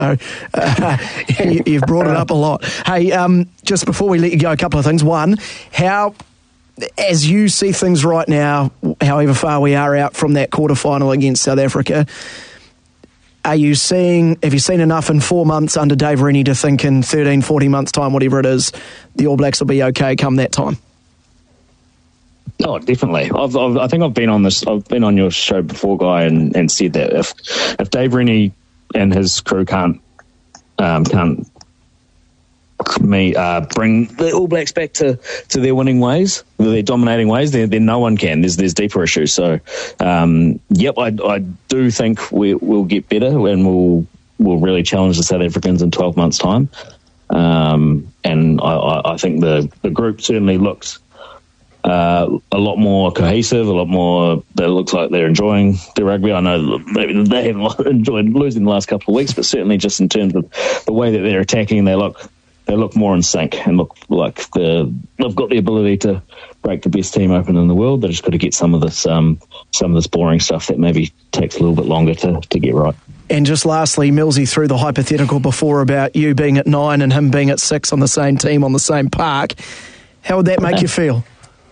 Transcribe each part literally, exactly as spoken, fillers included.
Uh, you, you've brought it up a lot. Hey, um, just before we let you go, a couple of things. One, how, as you see things right now, however far we are out from that quarterfinal against South Africa, are you seeing, have you seen enough in four months under Dave Rennie to think in thirteen, fourteen months' time, whatever it is, the All Blacks will be okay come that time? Oh, definitely. I've, I've, I think I've been on this. I've been on your show before, Guy, and, and said that if if Dave Rennie and his crew can't um, can't me uh, bring the All Blacks back to, to their winning ways, their dominating ways, then, then no one can. There's there's deeper issues. So, um, yep, I, I do think we, we'll get better and we'll we'll really challenge the South Africans in twelve months' time. Um, and I, I think the, the group certainly looks Uh, a lot more cohesive, a lot more. It looks like they're enjoying their rugby. I know maybe they haven't enjoyed losing the last couple of weeks, but certainly just in terms of the way that they're attacking, they look they look more in sync and look like the, they've got the ability to break the best team open in the world. They just got to get some of this um, some of this boring stuff that maybe takes a little bit longer to, to get right. And just lastly, Millsy threw the hypothetical before about you being at nine and him being at six on the same team on the same park. How would that make you feel?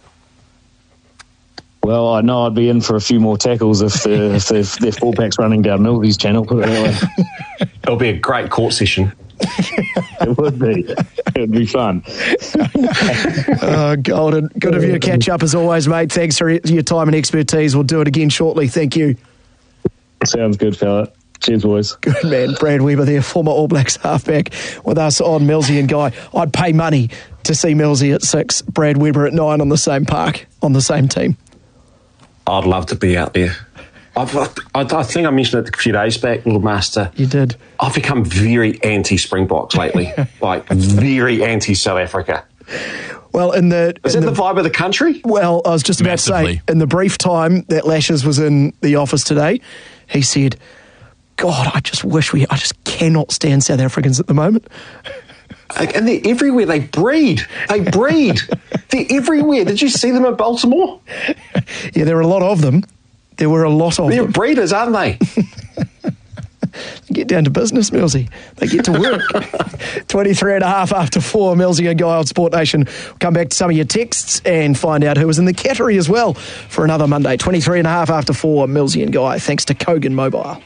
Well, I know I'd be in for a few more tackles if, uh, if, if their fullback's running down Millsy's channel, put it that way. It'll be a great court session. It would be. It would be fun. Oh, Golden. Good of you to catch up as always, mate. Thanks for your time and expertise. We'll do it again shortly. Thank you. Sounds good, fella. Cheers, boys. Good man. Brad Weber there, former All Blacks halfback, with us on Millsy and Guy. I'd pay money to see Millsy at six, Brad Weber at nine on the same park, on the same team. I'd love to be out there. I've, I, I think I mentioned it a few days back, Little Master. You did. I've become very anti-Springboks lately, like very anti-South Africa. Well, in the is in that the, the vibe of the country? Well, I was just about Massively. to say, in the brief time that Lashes was in the office today, he said, "God, I just wish we. I just cannot stand South Africans at the moment." And they're everywhere. They breed. They breed. They're everywhere. Did you see them in Baltimore? Yeah, there are a lot of them. There were a lot of They're them. breeders, aren't they? They get down to business, Millsy. They get to work. twenty-three and a half after four, Millsy and Guy on Sport Nation. We'll come back to some of your texts and find out who was in the category as well for another Monday. twenty-three and a half after four, Millsy and Guy, thanks to Kogan Mobile.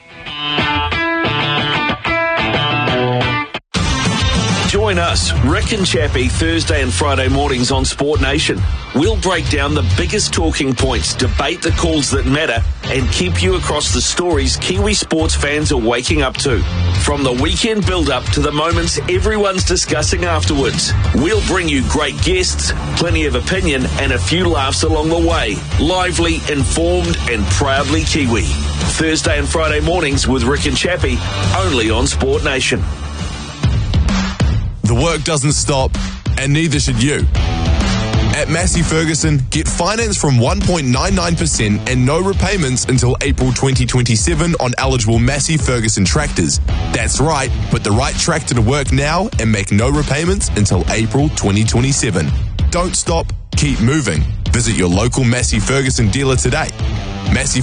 Join us, Rick and Chappie, Thursday and Friday mornings on Sport Nation. We'll break down the biggest talking points, debate the calls that matter, and keep you across the stories Kiwi sports fans are waking up to. From the weekend build-up to the moments everyone's discussing afterwards, we'll bring you great guests, plenty of opinion, and a few laughs along the way. Lively, informed, and proudly Kiwi. Thursday and Friday mornings with Rick and Chappie, only on Sport Nation. The work doesn't stop, and neither should you. At Massey Ferguson, get finance from one point nine nine percent and no repayments until April twenty twenty-seven on eligible Massey Ferguson tractors. That's right, put the right tractor to work now and make no repayments until April twenty twenty-seven. Don't stop, keep moving. Visit your local Massey Ferguson dealer today. Massey